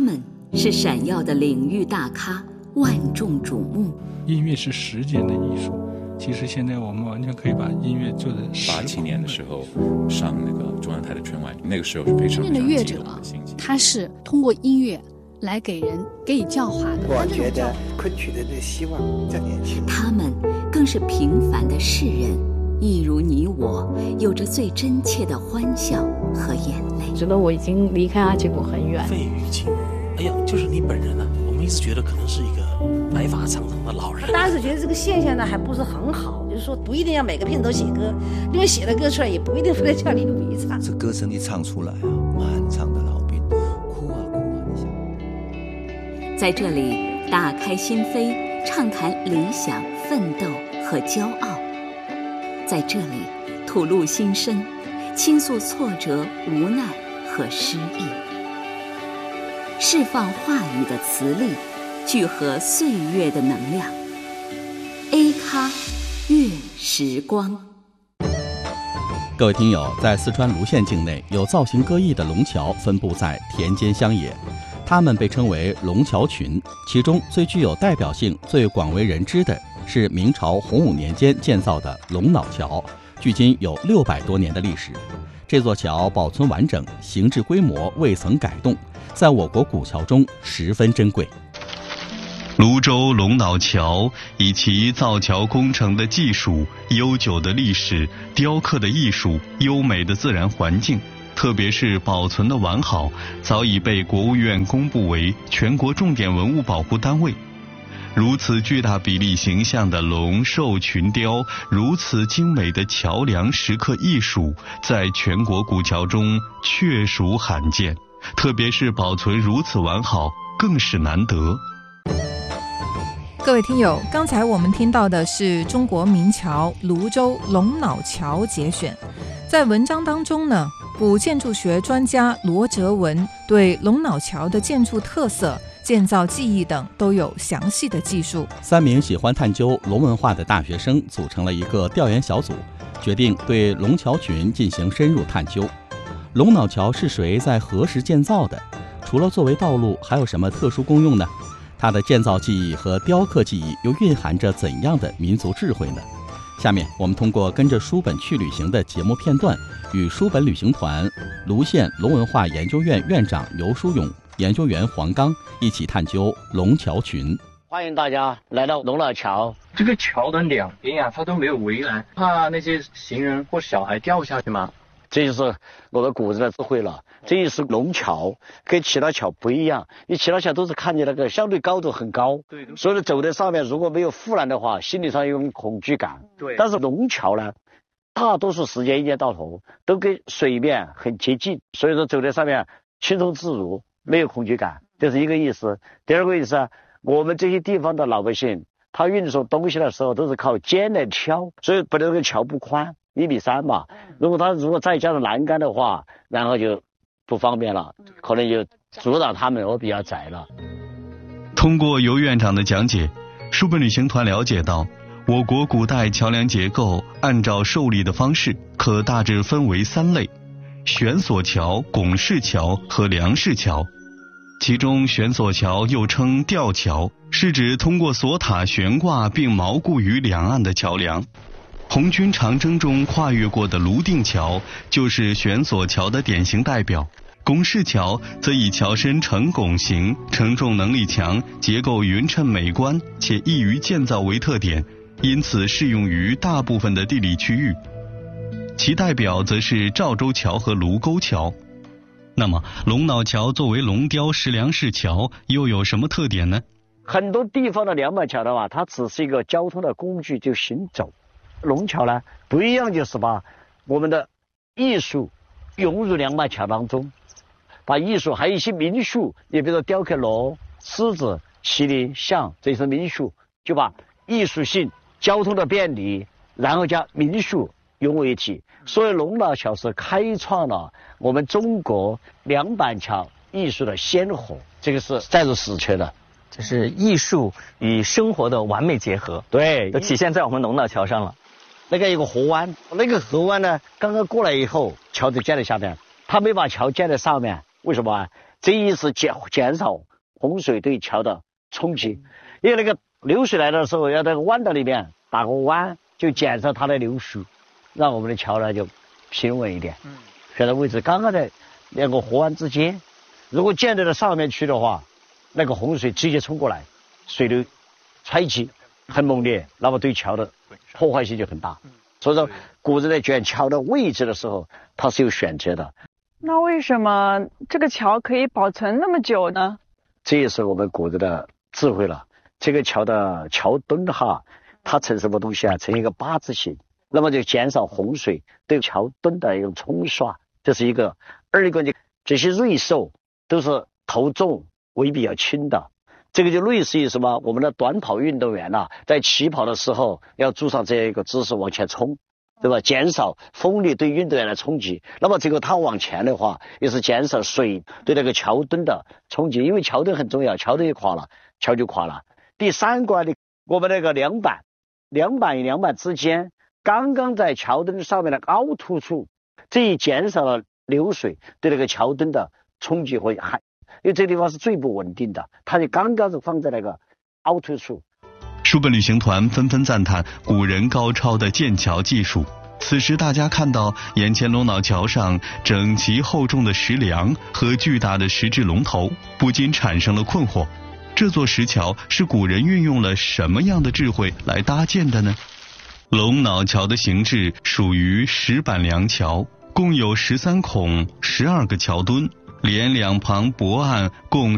们是闪耀的领域大咖，万众瞩目。 音乐是时间的艺术，其实现在我们完全可以把音乐做的。 87年的时候上那个中央台的春晚，那个时候是非常真正的乐者，他是通过音乐来给予教化的。 我觉得昆曲的这希望在年轻。 他们更是平凡的世人，一如你我，有着最真切的欢笑和眼泪。 觉得我已经离开阿吉古很远。 费玉清，哎呀，就是你本人啊！我们一直觉得可能是一个白发苍苍的老人。 当时觉得这个现象呢还不是很好，就是说不一定要每个片都写歌，因为写的歌出来也不一定非得叫李鲁一唱。 这歌声一唱出来啊，满场的老兵哭啊哭啊，你想。 在这里打开心扉，畅谈理想、奋斗和骄傲。在这里吐露心声，倾诉挫折、无奈和失意，释放话语的磁力，聚合岁月的能量。A 咖乐时光。 各位听友，在四川泸县境内有造型各异的龙桥分布在田间乡野，它们被称为龙桥群，其中最具有代表性、最广为人知的是明朝洪武年间建造的龙脑桥，距今有600多年的历史。这座桥保存完整，形制规模未曾改动，在我国古桥中十分珍贵。 泸州龙脑桥以其造桥工程的技术、悠久的历史、雕刻的艺术、优美的自然环境，特别是保存的完好，早已被国务院公布为全国重点文物保护单位。如此巨大比例形象的龙兽群雕，如此精美的桥梁石刻艺术，在全国古桥中确属罕见，特别是保存如此完好，更是难得。 各位听友，刚才我们听到的是中国名桥泸州龙脑桥节选。在文章当中呢，古建筑学专家罗哲文对龙脑桥的建筑特色、建造技艺等都有详细的记述。 3名喜欢探究龙文化的大学生组成了一个调研小组，决定对龙桥群进行深入探究。龙脑桥是谁在何时建造的？除了作为道路，还有什么特殊功用呢？它的建造技艺和雕刻技艺又蕴含着怎样的民族智慧呢？下面我们通过跟着书本去旅行的节目片段，与书本旅行团、泸县龙文化研究院院长游书勇、研究员黄刚一起探究龙桥群。 欢迎大家来到龙脑桥。 这个桥的两边啊，它都没有围栏，怕那些行人或小孩掉下去吗？ 这就是我的古人的智慧了。这一是龙桥，跟其他桥不一样，你其他桥都是看见那个相对高度很高，所以走在上面如果没有护栏的话，心理上有种恐惧感。对，但是龙桥呢，大多数时间一年到头都跟水面很接近，所以说走在上面轻松自如，没有恐惧感，这是一个意思。第二个意思啊，我们这些地方的老百姓，他运送东西的时候都是靠肩来挑，所以本来这个桥不宽，1.3米嘛，如果再加上栏杆的话，然后就不方便了，可能就阻挡他们，我比较窄了。 通过游院长的讲解，书本旅行团了解到，我国古代桥梁结构按照受力的方式，可大致分为3类：悬索桥、拱式桥和梁式桥。其中悬索桥又称吊桥，是指通过索塔悬挂并锚固于两岸的桥梁。红军长征中跨越过的泸定桥就是悬索桥的典型代表。拱式桥则以桥身呈拱形、承重能力强、结构匀称美观且易于建造为特点，因此适用于大部分的地理区域。其代表则是赵州桥和卢沟桥。那么龙脑桥作为龙雕石梁式桥又有什么特点呢？ 很多地方的两板桥的话，它只是一个交通的工具，就行走。龙桥呢不一样，就是把我们的艺术融入两板桥当中，把艺术还有一些民俗，你比如说雕刻龙、狮子、麒麟、象，这是民俗，就把艺术性、交通的便利，然后加民俗融为一体。所以龙脑桥是开创了我们中国两板桥艺术的先河，这个是载入史册的。 这是艺术与生活的完美结合， 对， 都体现在我们龙脑桥上了。 那个有个河湾，那个河湾呢，刚刚过来以后，桥就建在下面，他没把桥建在上面，为什么啊？ 这一是减少洪水对桥的冲击，因为那个流水来的时候要在弯道里面打个弯，就减少它的流速，让我们的桥呢就平稳一点。选的位置刚刚在两个河湾之间，如果建在了上面去的话，那个洪水直接冲过来，水流湍急很猛烈，那么对桥的破坏性就很大。所以说古人在选桥的位置的时候，它是有选择的。 那为什么这个桥可以保存那么久呢？ 这也是我们古人的智慧了。这个桥的桥墩它呈什么东西啊？呈一个八字形，那么就减少洪水对桥墩的一种冲刷，这是一个。二一个这些瑞兽都是头重尾比较轻的，这个就类似于什么？我们的短跑运动员在起跑的时候要做上这样一个姿势往前冲，对吧？减少风力对运动员的冲击。那么这个它往前的话，也是减少水对那个桥墩的冲击，因为桥墩很重要，桥墩一垮了，桥就垮了。第三关的我们那个梁板与梁板之间，刚刚在桥墩上面的凹凸处，这一减少了流水对那个桥墩的冲击和害，因为这个地方是最不稳定的，它就刚刚是放在那个凹凸处。 书本旅行团纷纷赞叹古人高超的建桥技术。此时大家看到眼前龙脑桥上整齐厚重的石梁和巨大的石质龙头，不禁产生了困惑。这座石桥是古人运用了什么样的智慧来搭建的呢？龙脑桥的形制属于石板梁桥，共有13孔12个桥墩，连两旁驳岸共